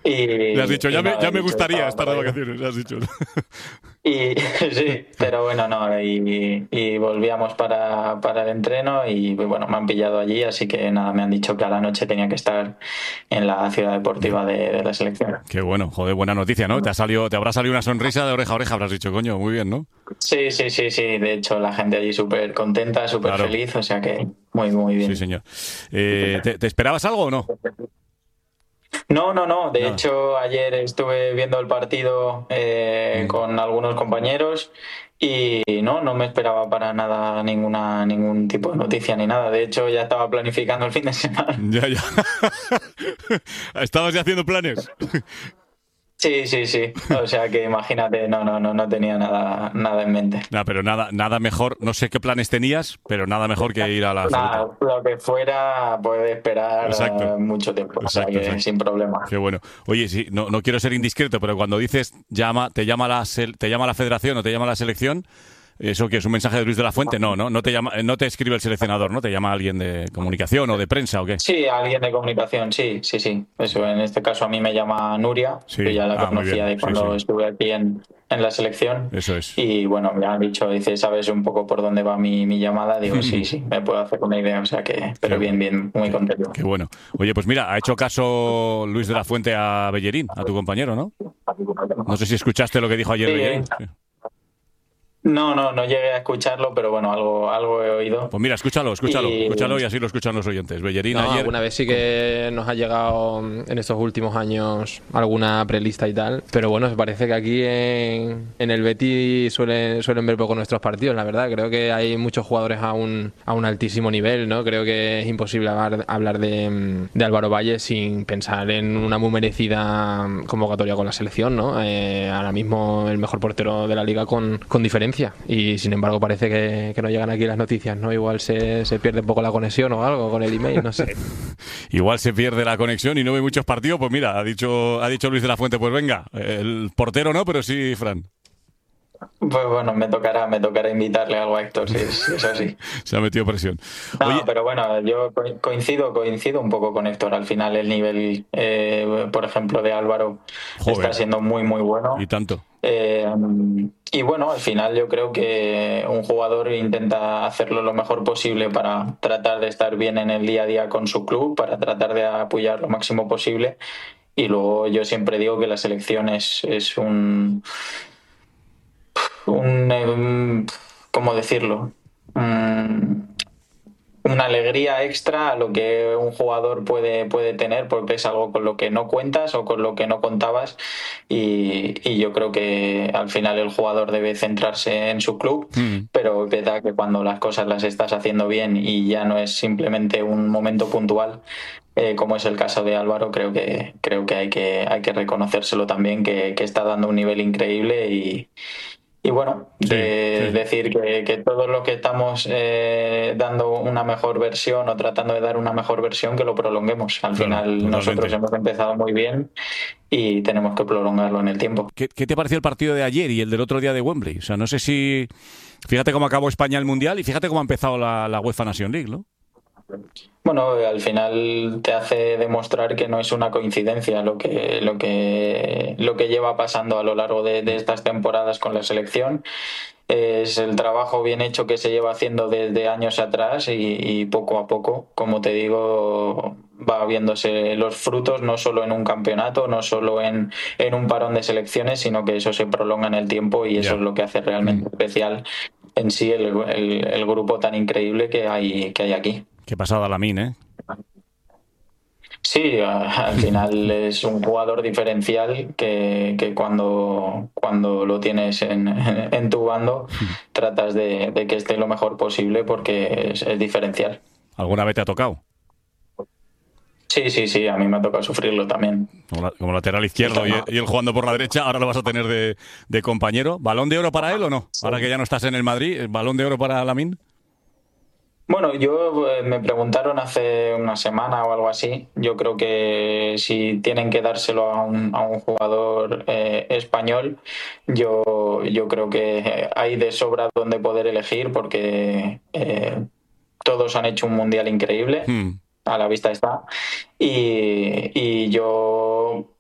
Le has dicho, y ya nada, me he dicho, gustaría estaba estar de por ahí. vacaciones, le has dicho. Y sí, pero bueno, no, y volvíamos para el entreno y bueno, me han pillado allí, así que nada, me han dicho que a la noche tenía que estar en la ciudad deportiva de la selección. Qué bueno, joder, buena noticia, ¿no? Te habrá salido una sonrisa de oreja a oreja, habrás dicho, coño, muy bien, ¿no? Sí, sí, sí, sí, de hecho la gente allí súper contenta, súper Claro, feliz, o sea que muy, muy sí, bien. señor. ¿Te esperabas algo o no? No, no, no. De Nada. hecho, ayer estuve viendo el partido Mm. con algunos compañeros y no me esperaba para nada ningún tipo de noticia ni nada. De hecho, ya estaba planificando el fin de semana. Ya, ya. ¿Estabas ya haciendo planes? Sí, sí, sí. O sea que imagínate, no tenía nada en mente. Nada, pero nada mejor. No sé qué planes tenías, pero nada mejor que ir a la Celta. Nada, lo que fuera puede esperar Exacto, mucho tiempo, o sea exacto, que exacto. sin problema. Qué bueno. Oye, sí, no quiero ser indiscreto, pero cuando dices te llama la federación o te llama la selección, ¿eso que es un mensaje de Luis de la Fuente? No te escribe el seleccionador, ¿no? Te llama alguien de comunicación o de prensa o qué. Sí, alguien de comunicación, sí, sí, sí. Eso, en este caso a mí me llama Nuria, que Sí, ya la muy conocía bien, de sí, sí. cuando estuve aquí en la selección. Eso es. Y bueno, me han dicho, dice, ¿sabes un poco por dónde va mi llamada? Digo, sí, sí, me puedo hacer una idea, o sea que, Qué, pero bien, bien, muy contento. qué bueno. Oye, pues mira, ha hecho caso Luis de la Fuente a Bellerín, a tu compañero, ¿no? No sé si escuchaste lo que dijo ayer Sí, Bellerín. Sí. no llegué a escucharlo, pero bueno, algo he oído. Pues mira, Y escúchalo y así lo escuchan los oyentes. Bellerín No, ayer. alguna vez sí que nos ha llegado en estos últimos años alguna prelista y tal, pero bueno, parece que aquí en el Betis suelen ver poco nuestros partidos, la verdad. Creo que hay muchos jugadores a un altísimo nivel, ¿no? Creo que es imposible hablar de Álvaro Valle sin pensar en una muy merecida convocatoria con la selección, ¿no? Ahora mismo el mejor portero de la liga con diferencia, y sin embargo parece que no llegan aquí las noticias, ¿no? Igual se pierde un poco la conexión o algo con el email, no sé. Igual se pierde la conexión y no ve muchos partidos. Pues mira, ha dicho Luis de la Fuente, pues venga, el portero no, pero sí, Fran. pues bueno, me tocará invitarle algo a Héctor, sí, eso sí. Se ha metido presión. No, Oye, pero bueno, yo coincido un poco con Héctor. Al final el nivel, por ejemplo, de Álvaro está joder, siendo muy, muy bueno. y tanto. Eh, y bueno, al final yo creo que un jugador intenta hacerlo lo mejor posible para tratar de estar bien en el día a día con su club, para tratar de apoyar lo máximo posible. Y luego yo siempre digo que la selección es ¿cómo decirlo? Mm, una alegría extra a lo que un jugador puede tener, porque es algo con lo que no cuentas o con lo que no contabas, y yo creo que al final el jugador debe centrarse en su club, Mm. pero es verdad que cuando las cosas las estás haciendo bien y ya no es simplemente un momento puntual, como es el caso de Álvaro, creo que hay que reconocérselo también, que está dando un nivel increíble y bueno, Sí, de sí. decir que todos los que estamos dando una mejor versión o tratando de dar una mejor versión, que lo prolonguemos. Al Claro, final nosotros totalmente. hemos empezado muy bien y tenemos que prolongarlo en el tiempo. ¿Qué te pareció el partido de ayer y el del otro día de Wembley? O sea, no sé si... Fíjate cómo acabó España el Mundial y fíjate cómo ha empezado la UEFA Nation League, ¿no? Bueno, al final te hace demostrar que no es una coincidencia lo que lleva pasando a lo largo de estas temporadas con la selección. Es el trabajo bien hecho que se lleva haciendo desde años atrás y poco a poco, como te digo, va viéndose los frutos no solo en un campeonato, no solo en un parón de selecciones, sino que eso se prolonga en el tiempo y eso Ya. es lo que hace realmente especial en sí el grupo tan increíble que hay aquí. Qué pasada Lamine, ¿eh? Sí, al final es un jugador diferencial que cuando lo tienes en tu bando tratas de que esté lo mejor posible porque es diferencial. ¿Alguna vez te ha tocado? Sí, sí, sí, a mí me ha tocado sufrirlo también. Como lateral izquierdo y él jugando por la derecha, ahora lo vas a tener de compañero. ¿Balón de oro para él o no? Ahora que ya no estás en el Madrid, ¿balón de oro para Lamine? Bueno, yo me preguntaron hace una semana o algo así. Yo creo que si tienen que dárselo a un jugador español, yo creo que hay de sobra donde poder elegir porque todos han hecho un mundial increíble, Hmm. a la vista está. Y yo